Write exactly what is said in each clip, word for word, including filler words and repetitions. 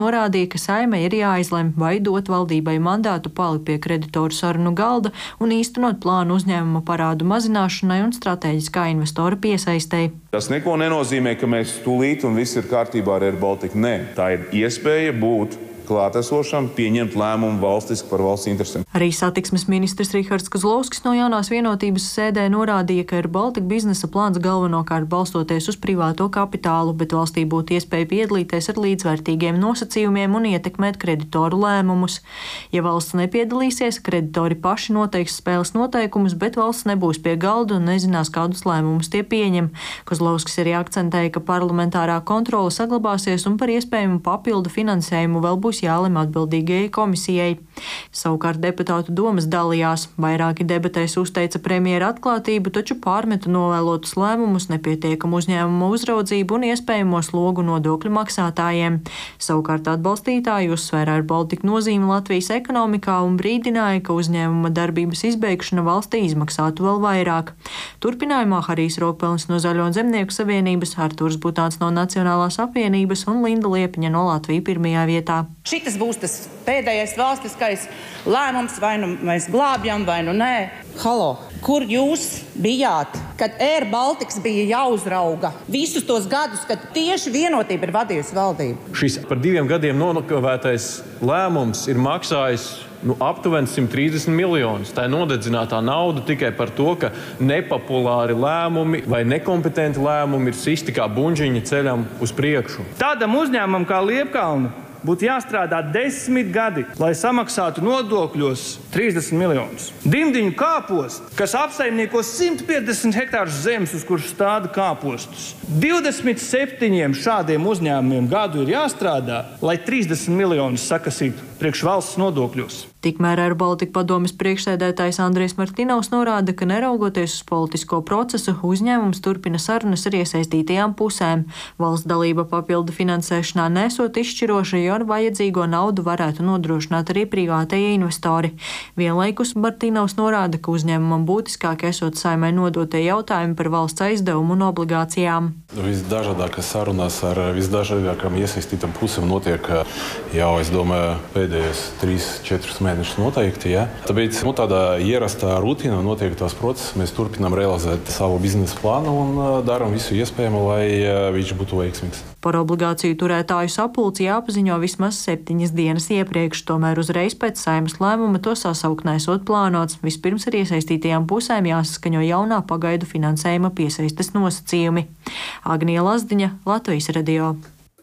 Norādīja, ka Saeimai ir jāizlemj, vai dot valdībai mandātu palikt pie kreditoru sarunu galda un īstenot plānu uzņēmuma parādu mazināšanai un strateģiskā investora piesaistei. Tas neko nenozīmē, ka mēs tūlīt un viss ir kārtībā ar Air Baltica. Nē, tā ir iespēja būt klātesošam, pieņemt lēmumu valstiski par valsts interesēm. Arī satiksmes ministrs Rihards Kozlovskis no Jaunās vienotības sēdē norādīja, ka Air Baltica biznesa plāns galvenokārt balstoties uz privāto kapitālu, bet valstī būtu iespēja piedalīties ar līdzvērtīgiem nosacījumiem un ietekmēt kreditoru lēmumus. Ja valsts nepiedalīsies, kreditori paši noteiks spēles noteikumus, bet valsts nebūs pie galda un nezinās, kādus lēmumus tie pieņem. Kozlovskis arī akcentēja, ka parlamentārā kontrole saglabāsies un par iespējamu papildu finansējumu vēl būs jālem atbildīgajai komisijai. Savukārt deputātu domas dalījās. Vairāki debatēs uzteica premjera atklātību, taču pārmeta novēlotus lēmumus, nepietiekamu uzņēmumu uzraudzību un iespējamo slogu nodokļu maksātājiem. Savukārt atbalstītāji uzsvēra Air Baltica nozīmi Latvijas ekonomikā un brīdināja, ka uzņēmuma darbības izbeigšana valstī izmaksātu vēl vairāk. Turpinājumā Harijs Rokpelnis no Zaļo un Zemnieku savienības, Artūrs Butāns no Nacionālās apvienības un Linda Liepiņa no Latvija pirmajā vietā. Šitas būs tas pēdējais valstiskais lēmums, vai nu mēs glābjam, vai nu nē. Halo, kur jūs bijāt, kad Air Baltica bija jāuzrauga visus tos gadus, kad tieši Vienotība ir vadījusi valdību? Šis par diviem gadiem nokavētais lēmums ir maksājis nu, aptuveni simt trīsdesmit miljonus. Tā ir nodedzinātā nauda tikai par to, ka nepopulāri lēmumi vai nekompetenti lēmumi ir sisti kā buņģiņi ceļam uz priekšu. Tādam uzņēmumam kā Liepkalna būtu jāstrādā desmit gadi, lai samaksātu nodokļos trīsdesmit miljonus. Dimdiņu kāpost, kas apsaimnieko simt piecdesmit hektārus zemes, uz kuras stāda kāpostus. divdesmit septiņiem šādiem uzņēmumiem gadu ir jāstrādā, lai trīsdesmit miljonus sakasītu priekš valsts nodokļos. Tikmēr Air Baltica padomes priekšsēdētājs Andrejs Martinovs norāda, ka neraugoties uz politisko procesu, uzņēmums turpina sarunas ar iesaistītajām pusēm. Valsts dalība papildu finansēšanā nesot izšķiroša, jo ar vajadzīgo naudu varētu nodrošināt arī privātajie investori. Vienlaikus Martinovs norāda, ka uzņēmumam būtiskāk esot Saeimai nodotie jautājumi par valsts aizdevumu un obligācijām. Visdažādākās sarunas ar visdažādākām iesaistītām pusēm notiek jau, es domāju, pēdējos trīs četrus mēnešus noteikti. Ja? Tāpēc nu, tādā ierastā rutīnā notiek tās procesas. Mēs turpinām realizēt savu biznesa plānu un darām visu iespējamo, lai viņš būtu veiksmīgs. Par obligāciju turētāju sapulci jāpaziņo vismaz septiņas dienas iepriekš, tomēr uzreiz pēc Saeimas lēmuma to sasaukt nesot plānots. Vispirms ar iesaistītajām pusēm jāsaskaņo jaunā pagaidu finansējuma piesaistes nosacījumi. Agnija Lazdiņa, Latvijas radio.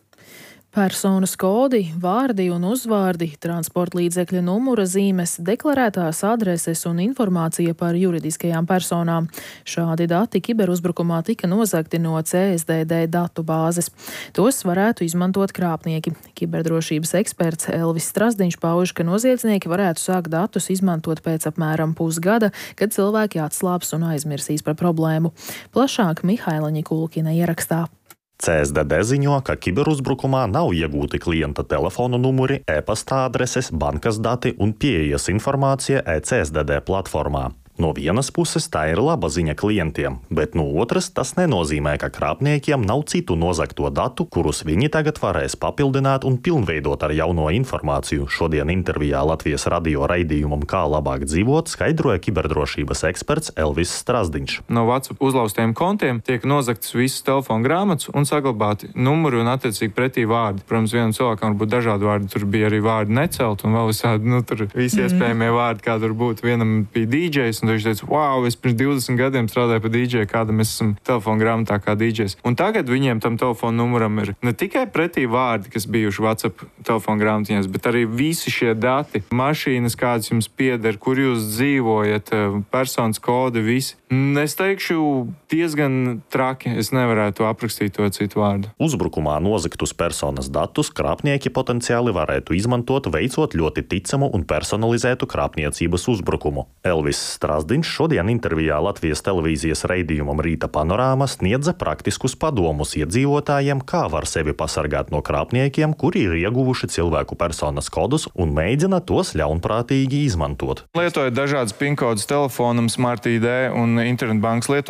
Personas kodi, vārdi un uzvārdi, transporta līdzekļa numura zīmes, deklarētās adreses un informācija par juridiskajām personām. Šādi dati kiberuzbrukumā tika nozagti no C S D D datu bāzes. Tos varētu izmantot krāpnieki. Kiberdrošības eksperts Elvis Strasdiņš pauž, ka noziedznieki varētu sākt datus izmantot pēc apmēram pusgada, kad cilvēki atslāps un aizmirsīs par problēmu. Plašāk Mihaila Ņikulkina ierakstā. C S D D ziņo, ka kiberuzbrukumā nav iegūti klienta telefonu numuri, e-pasta adreses, bankas dati un pieejas informācija e C S D D platformā. No vienas puses tā ir laba ziņa klientiem, bet no otras tas nenozīmē, ka krāpniekiem nav citu nozagto datu, kurus viņi tagad varēs papildināt un pilnveidot ar jauno informāciju. Šodien intervijā Latvijas radio raidījumam Kā labāk dzīvot skaidroja kiberdrošības eksperts Elvis Strasdiņš. No WhatsApp uzlaustiem kontiem tiek nozagtas visas telefona grāmatas un saglabāti numuri un attiecīgi pretī vārdi. Protams, vienam cilvēkam var būt dažādi vārdi, tur bija arī vārdi necelt un vēl visādi, nu tur visi iespējamie vārdi, kā tur būtu. Vienam bija D Js, un viņš teica, wow, es pirms divdesmit gadiem strādāju par D J, kāda mēs esam telefona grāmatā kā D Js. Un tagad viņiem tam telefona numuram ir ne tikai pretī vārdi, kas bijuši WhatsApp telefona grāmatiņās, bet arī visi šie dati, mašīnas, kādas jums pieder, kur jūs dzīvojat, personas kodi, visi. Es teikšu, diezgan traki, es nevarētu aprakstīt to citu vārdu. Uzbrukumā nozagtus personas datus krāpnieki potenciāli varētu izmantot, veicot ļoti ticamu un personalizētu krāpniecības uzbrukumu. Elvis Strasdiņš šodien intervijā Latvijas televīzijas raidījumam Rīta panorāma sniedza praktiskus padomus iedzīvotājiem, kā var sevi pasargāt no krāpniekiem, kuri ir ieguvuši cilvēku personas kodus un mēģina tos ļaunprātīgi izmantot. Lietojot dažādas PIN kodus telefonam, Smart I D un internetbankas lietotnēm,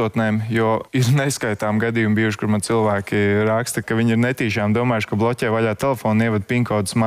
jo ir neskaitām gadījumi bijuši, kur man cilvēki raksta, ka viņi ir netīšām domājuši, ka bloķē vaļā telefonu, ievad pinkodus